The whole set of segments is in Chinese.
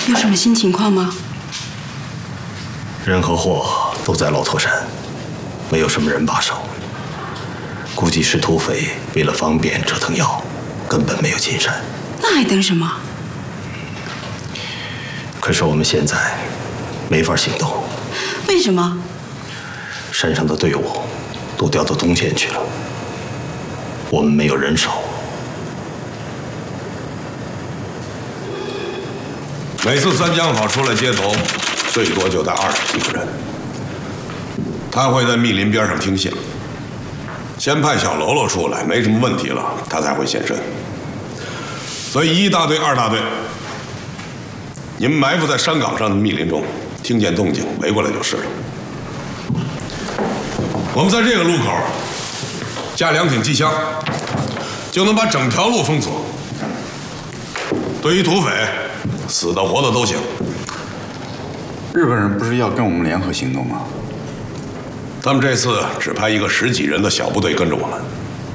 有什么新情况吗？ 人和货都在老驼山，没有什么人把守。估计是土匪为了方便折腾药，根本没有进山。 那还等什么？ 可是我们现在没法行动。 为什么？ 山上的队伍都调到东线去了，我们没有人手。 每次三江好出来接头，最多就带20几个人。他会在密林边上听信，先派小喽啰出来，没什么问题了，他才会现身。所以1大队、2大队，你们埋伏在山岗上的密林中，听见动静围过来就是了。我们在这个路口架2挺机枪，就能把整条路封锁。对于土匪，死的活的都行。 日本人不是要跟我们联合行动吗？ 他们这次只派一个10几人的小部队跟着我们。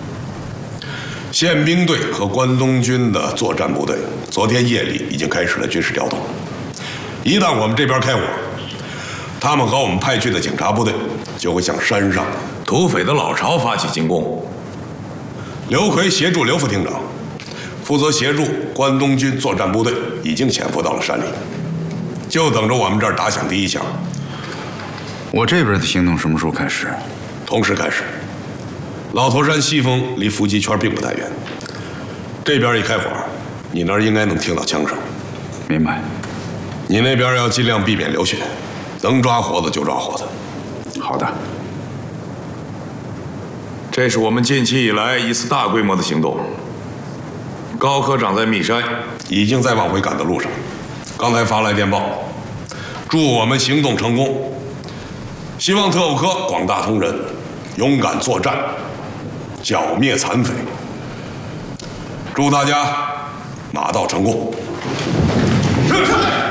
宪兵队和关东军的作战部队，昨天夜里已经开始了军事调动。一旦我们这边开火，他们和我们派去的警察部队就会向山上土匪的老巢发起进攻。刘奎协助刘副厅长，负责协助关东军作战部队，已经潜伏到了山里，就等着我们这儿打响第一枪。 我这边的行动什么时候开始？ 同时开始。老驼山西峰离伏击圈并不太远，这边一开火，你那儿应该能听到枪声。 明白。 你那边要尽量避免流血，能抓活的就抓活的。 好的。 这是我们近期以来一次大规模的行动。高科长在密山， 已经在往回赶的路上，刚才发来电报，祝我们行动成功，希望特务科广大同仁勇敢作战，剿灭残匪。祝大家马到成功。是。